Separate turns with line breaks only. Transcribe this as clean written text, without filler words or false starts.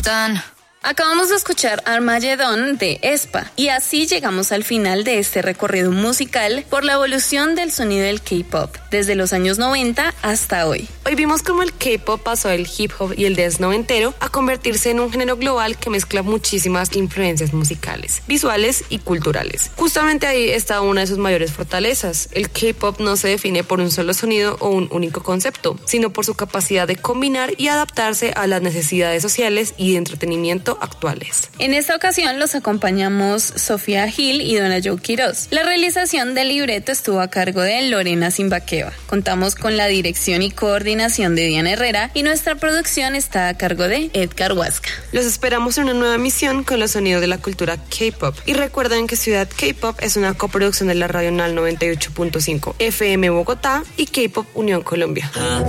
gustan.
Acabamos de escuchar Armageddon de aespa y así llegamos al final de este recorrido musical por la evolución del sonido del K-pop desde los años 90 hasta hoy.
Hoy vimos cómo el K-pop pasó del hip hop y el dance noventero a convertirse en un género global que mezcla muchísimas influencias musicales, visuales y culturales. Justamente ahí está una de sus mayores fortalezas. El K-pop no se define por un solo sonido o un único concepto, sino por su capacidad de combinar y adaptarse a las necesidades sociales y de entretenimiento actuales.
En esta ocasión los acompañamos Sofía Gil y Dona Jo Quiroz. La realización del libreto estuvo a cargo de Lorena Simbaqueva. Contamos con la dirección y coordinación de Diana Herrera y nuestra producción está a cargo de Edgar Huasca.
Los esperamos en una nueva emisión con los sonidos de la cultura K-pop. Y recuerden que Ciudad K-pop es una coproducción de la Radio Nacional 98.5 FM Bogotá y K-pop Unión Colombia.